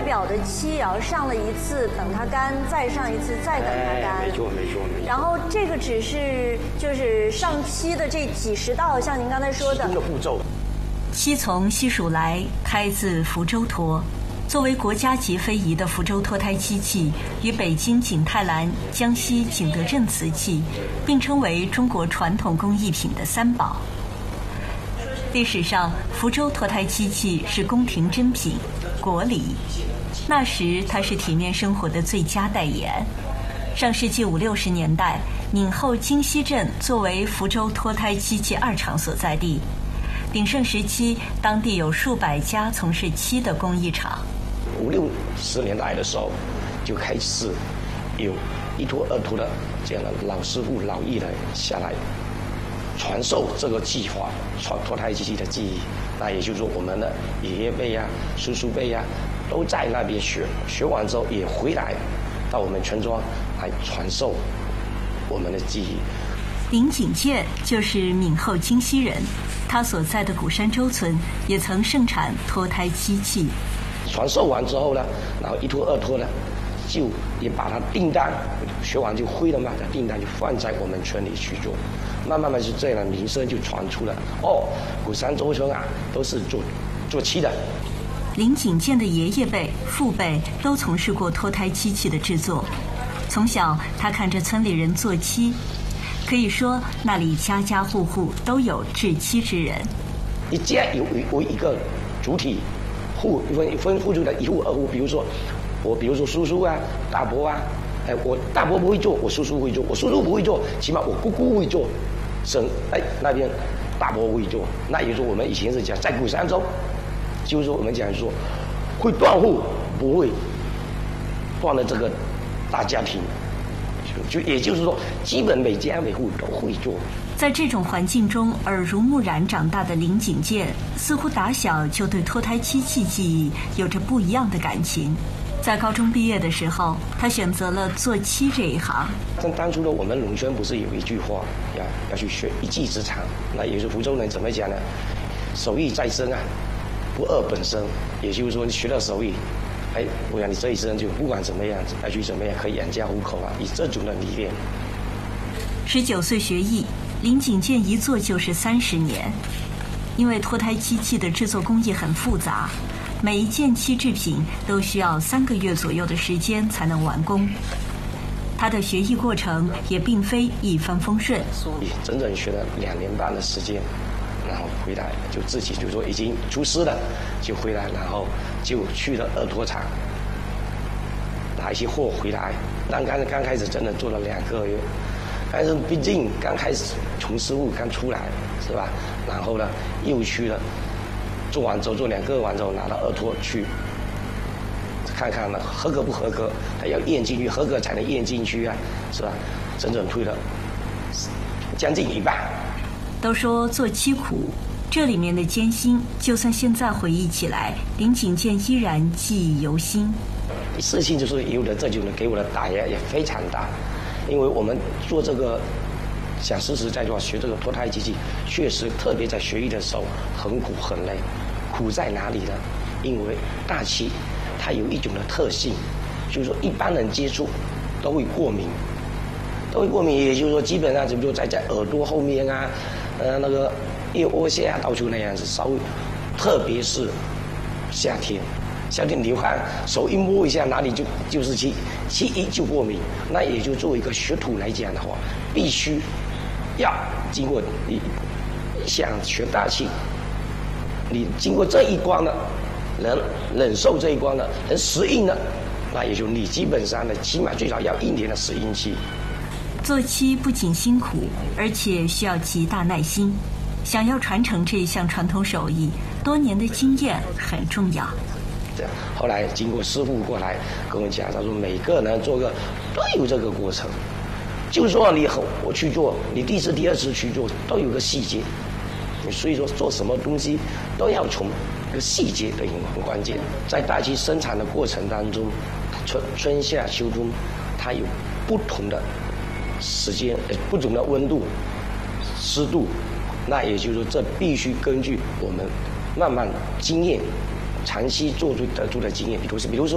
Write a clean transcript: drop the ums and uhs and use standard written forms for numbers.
表的漆也要上了一次，等它干，再上一次，再等它干。 没错。 然后这个只是就是上漆的这几十道，像您刚才说的步骤。 漆从西蜀来，开自福州脱。作为国家级非遗的福州脱胎漆器，与北京景泰蓝、江西景德镇瓷器并称为中国传统工艺品的三宝。历史上，福州脱胎漆器是宫廷珍品、国礼。那时，它是体面生活的最佳代言。上世纪50、60年代，闽后金溪镇作为福州脱胎漆器二厂所在地，鼎盛时期，当地有数百家从事漆的工艺厂。 50、60年代的时候，就开始有一脱二脱的这样的老师傅、老艺人下来传授这个技法，脱胎漆器的技艺。那也就是说，我们的爷爷辈啊、叔叔辈啊，都在那边学，学完之后也回来到我们村庄来传授我们的技艺。 林景健就是闽后金溪人，他所在的鼓山洲村也曾盛产脱胎漆器。 传授完之后呢，然后一脱二脱呢，就也把它订单学完就会了嘛，把订单就放在我们村里去做，慢慢就这样的名声就传出了。哦，鼓山洲村啊，都是做漆的。 林景健的爷爷辈、父辈都从事过脱胎漆器的制作，从小他看着村里人做漆，可以说那里家家户户都有制漆之人。 一家有一个主体。分户住的一户二户，比如说叔叔啊、大伯啊，我大伯不会做，我叔叔会做；我叔叔不会做，起码我姑姑会做。那边大伯会做，那也就是说我们以前是讲在鼓山洲，就是说我们讲说会断户不会断了这个大家庭，也就是说基本每家每户都会做。 在这种环境中耳濡目染长大的林景健，似乎打小就对脱胎漆器技艺有着不一样的感情。在高中毕业的时候，他选择了做漆这一行。 当初的我们农村不是有一句话，要去学一技之长，那也就是福州人怎么讲呢？手艺在身啊，不二本身。也就是说，你学了手艺，我想你这一生就不管怎么样，要去怎么样可以养家糊口啊，以这种的理念。 19岁学艺。林景健一做就是30年，因为脱胎漆器的制作工艺很复杂，每一件漆制品都需要3个月左右的时间才能完工。他的学艺过程也并非一帆风顺， 整整学了2年半的时间，然后回来就自己就说已经出师了，就回来，然后就去了二脱厂拿一些货回来。刚开始真的做了2个月。但是毕竟刚开始从师傅刚出来是吧？然后呢又去了，做完之后做2个完之后拿到二脱去看看呢合格不合格，还要验进去，合格才能验进去啊，是吧？整整推了将近1半。 都说做漆苦，这里面的艰辛，就算现在回忆起来，林景健依然记忆犹新。 事情就是有的，这就能给我的打压也非常大。因为我们做这个，想实实在在学这个脱胎漆器，确实特别在学艺的时候很苦很累。苦在哪里呢？因为大漆它有一种的特性，就是说一般人接触都会过敏，也就是说基本上就在耳朵后面啊，那个腋窝下到处那样子稍微，特别是夏天流汗，手一摸一下哪里就是漆一就过敏。那也就作为一个学徒来讲的话，必须要经过你想学大漆，你经过这一关的，能忍受这一关的，能适应的，那也就你基本上呢，起码最少要1年的适应期。 做漆不仅辛苦，而且需要极大耐心。想要传承这一项传统手艺，多年的经验很重要。 后来经过师傅过来跟我讲，他说每个人做个都有这个过程，就是说我去做，你第1次、第2次去做都有个细节，所以说做什么东西都要从一个细节的很关键。在大漆生产的过程当中，春夏秋冬，它有不同的时间、不同的温度、湿度，那也就是说这必须根据我们慢慢经验。长期得出的经验，比如说